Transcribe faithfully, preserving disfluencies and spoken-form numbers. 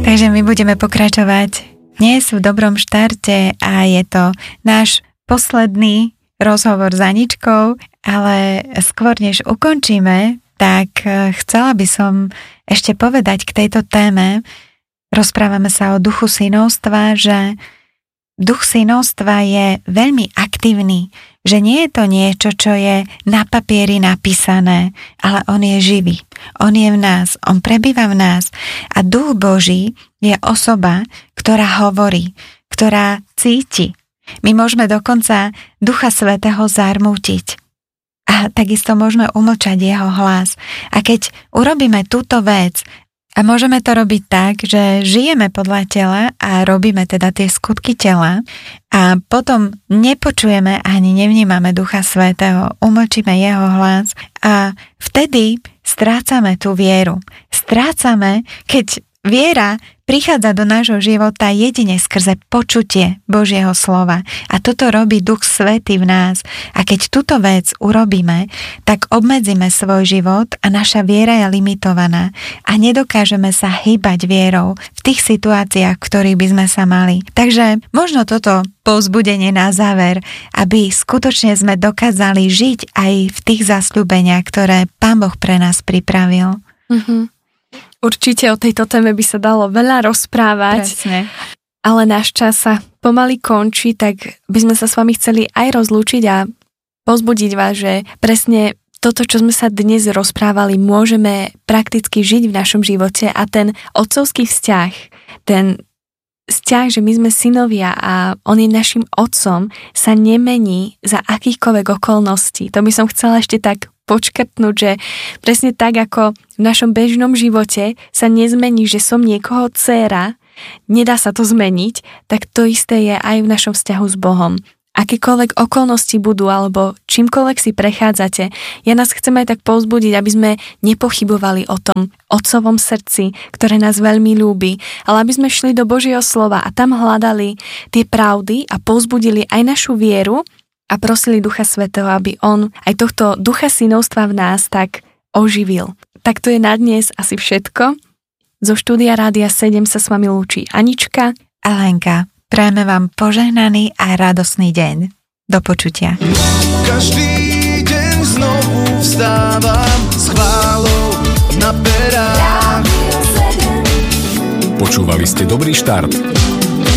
Takže my budeme pokračovať dnes v dobrom štarte a je to náš posledný rozhovor s Aničkou, ale skôr než ukončíme, tak chcela by som ešte povedať k tejto téme. Rozprávame sa o duchu synovstva, že duch synovstva je veľmi aktívny, že nie je to niečo, čo je na papieri napísané, ale on je živý. On je v nás, on prebýva v nás a duch Boží je osoba, ktorá hovorí, ktorá cíti. My môžeme dokonca Ducha Svätého zarmútiť a takisto môžeme umlčať jeho hlas. A keď urobíme túto vec, a môžeme to robiť tak, že žijeme podľa tela a robíme teda tie skutky tela a potom nepočujeme ani nevnímame Ducha Svätého, umlčíme jeho hlas a vtedy strácame tú vieru. Strácame, keď viera prichádza do nášho života jedine skrze počutie Božieho slova. A toto robí Duch Svätý v nás. A keď túto vec urobíme, tak obmedzíme svoj život a naša viera je limitovaná. A nedokážeme sa hýbať vierou v tých situáciách, v ktorých by sme sa mali. Takže možno toto povzbudenie na záver, aby skutočne sme dokázali žiť aj v tých zasľúbeniach, ktoré Pán Boh pre nás pripravil. Mhm. Určite o tejto téme by sa dalo veľa rozprávať, Presne. Ale náš čas sa pomaly končí, tak by sme sa s vami chceli aj rozlúčiť a povzbudiť vás, že presne toto, čo sme sa dnes rozprávali, môžeme prakticky žiť v našom živote a ten otcovský vzťah, ten vzťah, že my sme synovia a on je našim otcom, sa nemení za akýchkoľvek okolností. To by som chcela ešte tak počkrtnúť, že presne tak, ako v našom bežnom živote sa nezmení, že som niekoho dcéra, nedá sa to zmeniť, tak to isté je aj v našom vzťahu s Bohom. Akékoľvek okolnosti budú, alebo čímkoľvek si prechádzate, ja nás chceme aj tak povzbudiť, aby sme nepochybovali o tom otcovom srdci, ktoré nás veľmi ľúbi, ale aby sme šli do Božieho slova a tam hľadali tie pravdy a povzbudili aj našu vieru a prosili Ducha Svätého, aby on aj tohto ducha synovstva v nás tak oživil. Tak to je na dnes asi všetko. Zo štúdia Rádia sedem sa s vami lúči Anička a Lenka. Prajeme vám požehnaný a radosný deň. Do počutia. Každý deň znovu vstávam s chválou na perách. Počúvali ste Dobrý štart.